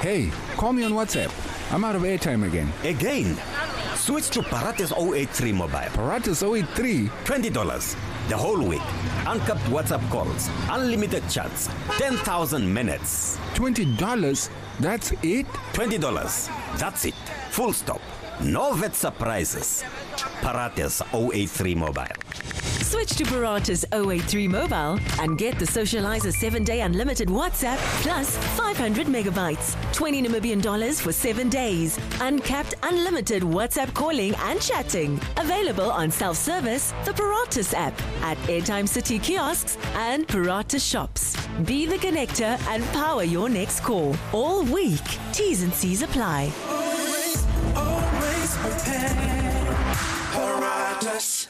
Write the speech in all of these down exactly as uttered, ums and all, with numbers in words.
Hey, call me on WhatsApp. I'm out of airtime again. Again? Switch to Paratus oh eight three mobile. Paratus oh eight three? twenty dollars. The whole week. Uncapped WhatsApp calls. Unlimited chats. ten thousand minutes. twenty dollars? That's it? twenty dollars. That's it. Full stop. No vet surprises. Paratus oh eight three mobile. Switch to Paratus oh eight three mobile and get the Socializer seven day unlimited WhatsApp plus five hundred megabytes. twenty Namibian dollars for seven days. Uncapped unlimited WhatsApp calling and chatting. Available on self-service, the Paratus app, at Airtime City kiosks and Paratus shops. Be the connector and power your next call. All week. T's and C's apply. Always, always prepared. Paratus.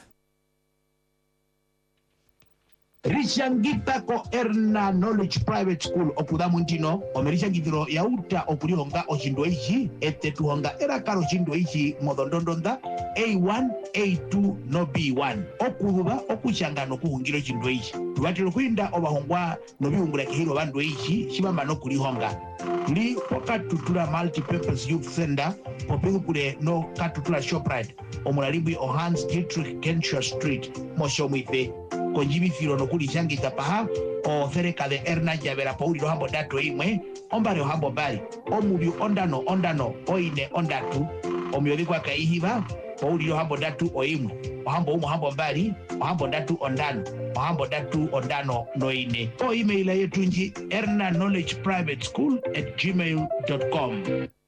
Rishangita ko Erna Knowledge Private School okudamu ntino omerishangitiro yauta okulihonga oshindo ichi ete tuhonga era karo shindo ichi modondondonda A one, A two no B one okuduba okushanga no kuhungiro shindo ichi tubatiro kuinda obahongwa no bihungura kihiro bandu ichi shibamba no kulihonga tuli wakatutula multi-purpose youth center popegu kule no katutula shoprite omulalimbwi Ohans Dietrich Kenshaw Street moshomwife konjibifiro no kulishangita paha o cerca de Erna Yavera Pauliro hambo dato imwe ombare hambo bali omubyu ondano ondano oine ondatu omyodikwa kaihiva Pauliro hambo datu oimwe hambo umu hambo bali hambo datu ondano hambo datu ondano noine o email yetu nji erna knowledge private school at gmail dot com.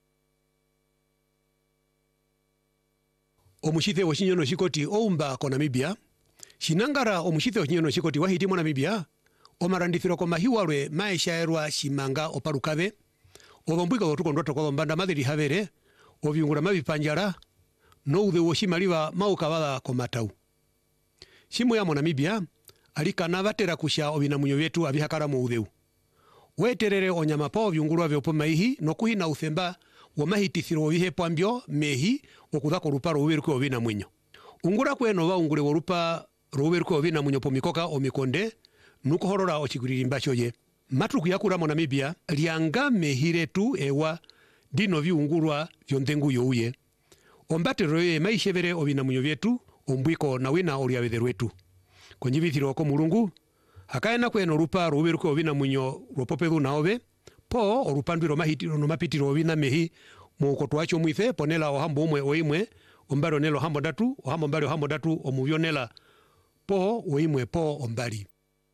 Omushithe washinyono shikoti oumba ko Namibia shinangara omushithe washinyono shikoti wahiti mo Namibia omarandithiro ko mahiwalwe maishaerwa shimanga oparukabe obombwika otukondwa ko mbanda madiri havere obyungura mabipanjara no ude woshimaliwa maukabala ko matau shimu ya mo Namibia alikana batera kusha obinamunyo byetu abihakara mu udeu weterere onyama pa obyungurwa byo pomaihi no kuhina uthemba wamahitithiro bihe pambyo mehi okuda ko ruparo uberuko obina munyo ungura kweno ba ungure worupa roberuko obina munyo pomikoka omikonde nuko horora ochiguririmba choye matuku yakura mo Namibia lianga mehiretu ewa dino byungurwa byondengu youye ombate roye maishebere obina munyo byetu ombwiko na wina oliabederwetu konjibithiro ko mulungu akaena kweno rupa roberuko obina munyo ropopedu naobe po orupandwiro mahitiro no mapitiro obina mehi mu twacho mwife ponela ohambo umwe oimwe ombaro nelo hambo datu ohambo mbali ohambo datu omubyonela po oimwe po ombali.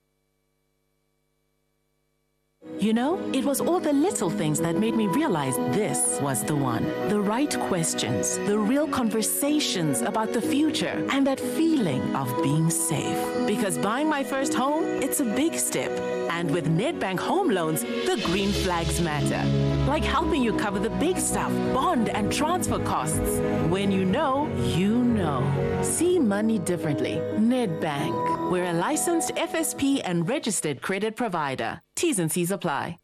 You know, it was all the little things that made me realize this was the one. The right questions, the real conversations about the future, and that feeling of being safe. Because buying my first home, it's a big step. And with Nedbank Home Loans, the green flags matter. Like helping you cover the big stuff, bond and transfer costs. When you know, you know. See money differently. Nedbank. We're a licensed F S P and registered credit provider. T's and C's apply.